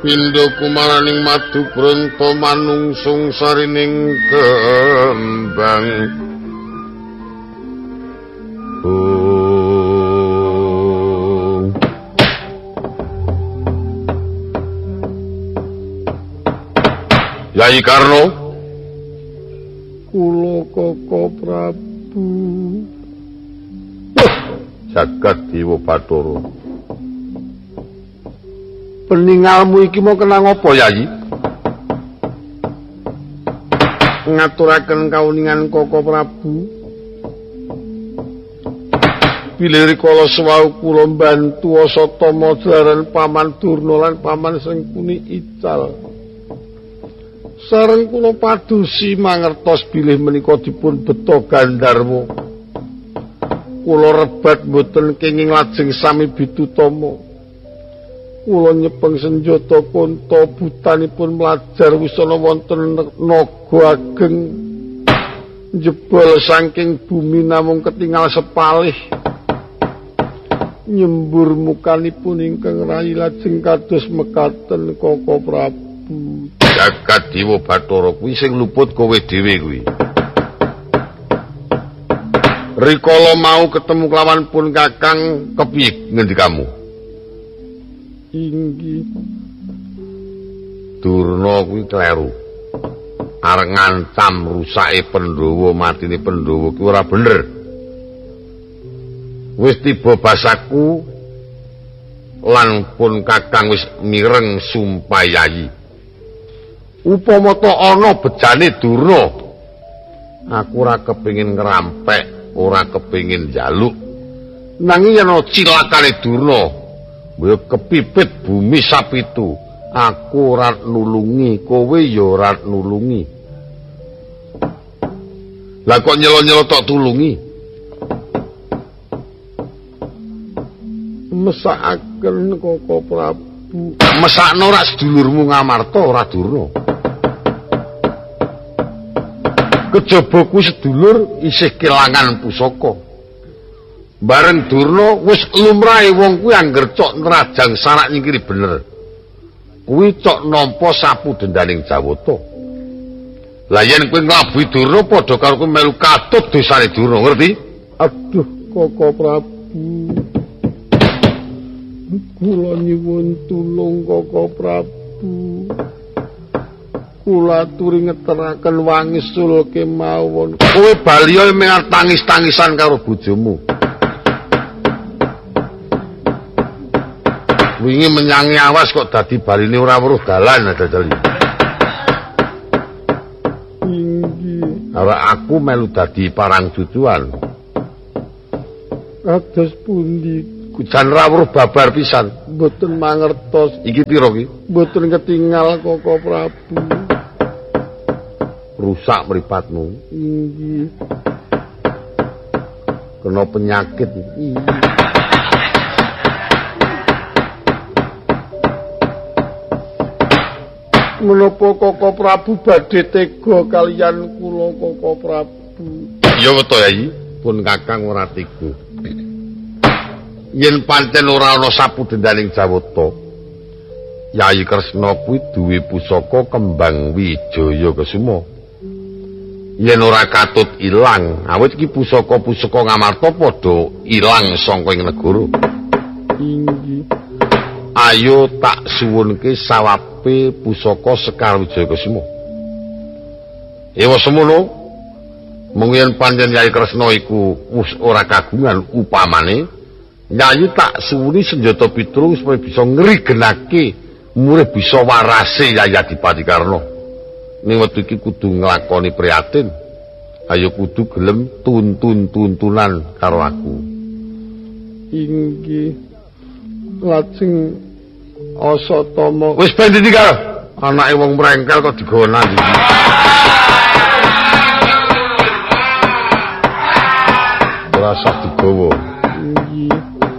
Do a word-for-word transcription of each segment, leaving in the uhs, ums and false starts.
Pindha kumaraning madu branta manungsung sarining kembang. Oh. Yai Karno, kula Kaka Prabu. Jagat Dewa Bathara. Peningalmu iki mau kenang apa, Yai? Ngaturaken kauningan Kaka Prabu. Bilih rikala suwau kula mbantu Asatama dalaran Paman Durna lan Paman Sengkuni ical. Sareng kula padusi mangertos bilih menika dipun beto Gandharma. Kula rebat mboten kenging lajeng sami Bidutama. Kula nyepeng senjata konta butanipun mlajar wisana wonten naga ageng. Jebol saking bumi namung ketingal sepalih. Nyembur mukanipun ingkang rayi lajeng kados mekaten Kaka Prabu. Jagat Dewa Bathara kuwi sing luput kowe dhewe kuwi. Rikala mau ketemu kelawan pun Kakang kepiye ngendikamu? Inggih. Durna kuwi kleru. Arep ngancam rusake Pandhawa, matine Pandhawa kuwi ora bener. Wis tiba basaku lan pun Kakang wis mireng sumpah Yai. Upama ta ana bejane Durna, aku ora kepengin ngrampek. Ora kepengin njaluk nanging yen ana cilakane Durna ya kepipit bumi sapitu aku ora nulungi kowe ya ora nulungi lah kok nyelo-nyelo tok tulungi mesakaken Kaka Prabu mesakno ora sedulurmu Ngamarta ora Durna kejaba kuwi sedulur isih kelangan pusaka. Bareng Durna wis lumrahe wong kuwi angger cok nrajang sarak nyingkiri bener. Kuwi cok nampa sapu dendaning Jawata. Lah yen kowe nglabuhi Durna padha karo kowe melu katut dosane Durna, ngerti? Aduh, Kaka Prabu. Kula nyuwun tulung Kaka Prabu. Kula aturi ngeteraken wangisul kemawon. Kowe baliya mengar tangis-tangisan karo bojomu. Wingi menyangi awas kok dadi baline ora weruh dalan dadali. Inggih. Ora aku melu dadi parang duduan. Kados pundi? Jan ra weruh babar pisan. Mboten mangertos. Iki pira iki? Mboten ketingal Kaka Prabu. Rusak mripatmu. Inggih. Kena penyakit. Inggih. Menapa Kaka Prabu badhe tega kaliyan kula Kaka Prabu? Ya weto Yai, pun Kakang ora tega. Yen pancen ora ana sapu dendaning Jawata, Yai Kresna kuwi duwe pusaka kembang Wijaya Kesuma. Yen ora katut ilang, awit iki pusaka-pusaka Ngamarta padha ilang saka ing negara. Inggih. Ayo tak suwunke sawape pusaka Sekar Wijaya Kesuma. Ewa semono, mung yen pancen Yai Kresna iku wis ora kagungan upamane, Yai tak suwuni senjata pitulung supaya bisa ngrigenake murih bisa warase Yai Adipati Karna. Ning wektu iki kudu nglakoni prihatin. Ayo kudu gelem tuntun-tuntunan karo aku. Inggih. Lajeng Asatama wis ben ditinggal. Anake wong mrengkel kok digawa nang ndi. Ora usah digawa. Inggih.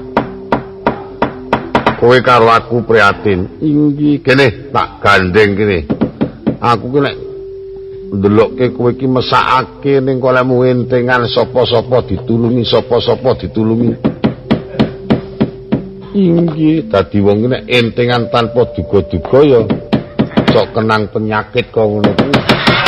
Kowe karo aku prihatin. Inggih. Kene tak gandeng kene. Aku ki nek ndelokke kowe iki mesakake ning kolemu entengan sapa-sapa ditulungi, sapa-sapa ditulungi. Inggih, dadi wong nek entengan tanpa duga-duga ya sok kenang penyakit kok ngono kuwi.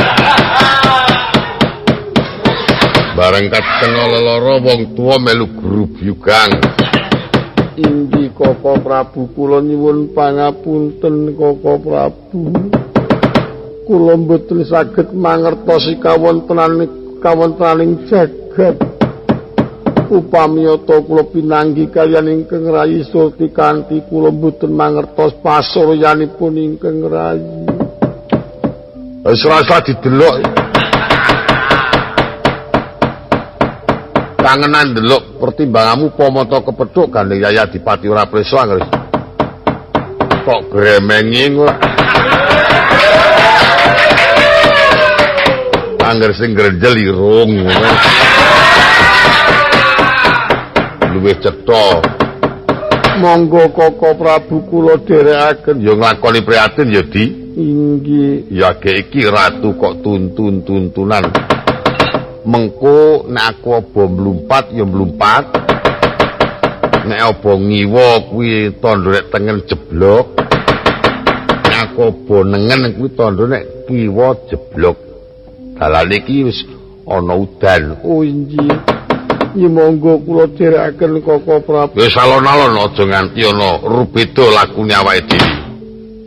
Bareng katengah lelara wong tuwa melu grubyugan. Inggih Koko Prabu, kula nyuwun pangapunten Koko Prabu. Kula mboten saged mangertosi kawontenaning kawontenaning jagat. Upamiyata kula pinanggi kaliyan ingkang rayi Surti kanthi kula mboten mangertos pasuryanipun ingkang rayi. Wis rasa didelok. Kangenan ndelok pertimbanganmu pamata kepethuk gandeng Yaya Dipati ora preso anggere. Kok gremengi ora. Angger sing grenjel irung ngono. Luwih cetha. Monggo Koko Prabu kula dherekaken. Ya nglakoni prihatin ya Di. Inggih. Ya ge iki ratu kok tuntun-tuntunan. Mengko nek aku aba mlumpat ya mlumpat. Nek aba ngiwa kuwi tandha nek tengen jeblok. Nek aku aba nengen kuwi tandha nek kiwa jeblok. Dalan iki wis ana udan. Oh inggih. Ya monggo kula dherekaken Koko Prabu. Wis alon-alon aja nganti ana rubeda lakune awake dhewe.